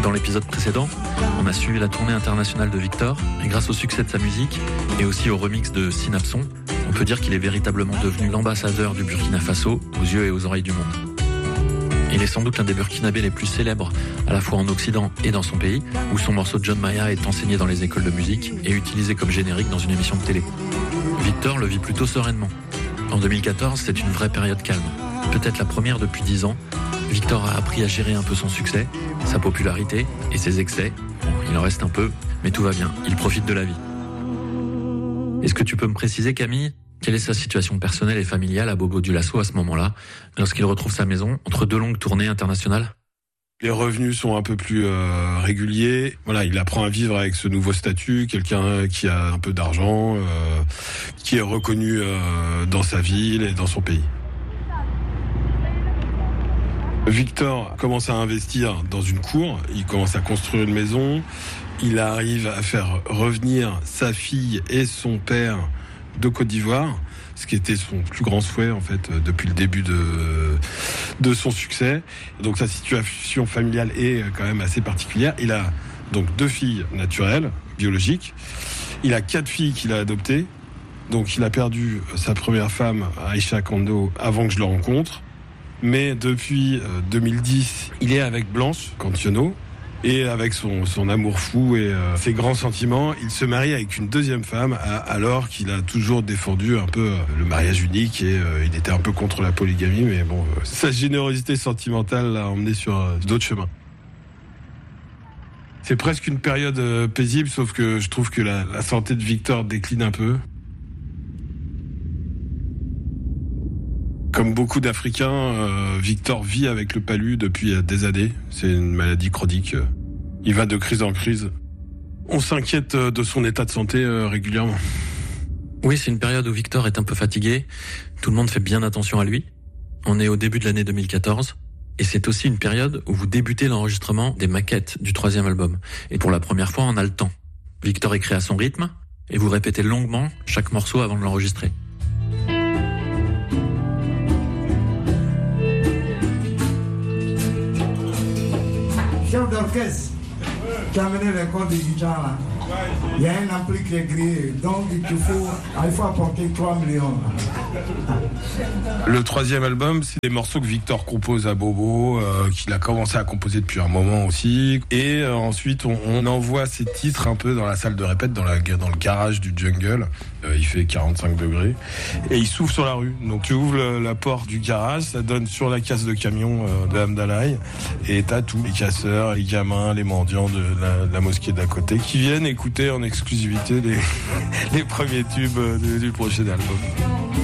Dans l'épisode précédent, on a suivi la tournée internationale de Victor, et grâce au succès de sa musique, et aussi au remix de Synapson, on peut dire qu'il est véritablement devenu l'ambassadeur du Burkina Faso aux yeux et aux oreilles du monde. Il est sans doute l'un des Burkinabés les plus célèbres, à la fois en Occident et dans son pays, où son morceau de John Maya est enseigné dans les écoles de musique et utilisé comme générique dans une émission de télé. Victor le vit plutôt sereinement. En 2014, c'est une vraie période calme. Peut-être la première depuis 10 ans, Victor a appris à gérer un peu son succès, sa popularité et ses excès. Bon, il en reste un peu, mais tout va bien, il profite de la vie. Est-ce que tu peux me préciser, Camille, quelle est sa situation personnelle et familiale à Bobo Dioulasso à ce moment-là, lorsqu'il retrouve sa maison entre 2 longues tournées internationales ? Les revenus sont un peu plus réguliers. Voilà, il apprend à vivre avec ce nouveau statut, quelqu'un qui a un peu d'argent, qui est reconnu dans sa ville et dans son pays. Victor commence à investir dans une cour, il commence à construire une maison, il arrive à faire revenir sa fille et son père de Côte d'Ivoire, ce qui était son plus grand souhait en fait depuis le début de son succès. Donc sa situation familiale est quand même assez particulière. Il a donc 2 filles naturelles, biologiques. Il a 4 filles qu'il a adoptées. Donc il a perdu sa première femme, Aïcha Kando, avant que je le rencontre. Mais depuis 2010, il est avec Blanche Cantiono. Et avec son amour fou et ses grands sentiments, il se marie avec une 2e femme alors qu'il a toujours défendu un peu le mariage unique et il était un peu contre la polygamie, mais bon, sa générosité sentimentale l'a emmené sur d'autres chemins. C'est presque une période paisible, sauf que je trouve que la santé de Victor décline un peu. Comme beaucoup d'Africains, Victor vit avec le palu depuis des années. C'est une maladie chronique. Il va de crise en crise. On s'inquiète de son état de santé régulièrement. Oui, c'est une période où Victor est un peu fatigué. Tout le monde fait bien attention à lui. On est au début de l'année 2014. Et c'est aussi une période où vous débutez l'enregistrement des maquettes du 3e album. Et pour la première fois, on a le temps. Victor écrit à son rythme et vous répétez longuement chaque morceau avant de l'enregistrer. Chef d'orchestre qui a mené les corps de guitare là. Il y a un ampli qui est grillé, donc il faut apporter 3 millions. Le 3e album, c'est des morceaux que Victor compose à Bobo, qu'il a commencé à composer depuis un moment aussi. Et ensuite, on envoie ces titres un peu dans la salle de répète, dans le garage du jungle. Il fait 45 degrés. Et il s'ouvre sur la rue. Donc tu ouvres la porte du garage, ça donne sur la casse de camion de Hamdalaï. Et t'as tous les casseurs, les gamins, les mendiants de la mosquée d'à côté qui viennent écouter en exclusivité les premiers tubes du prochain album.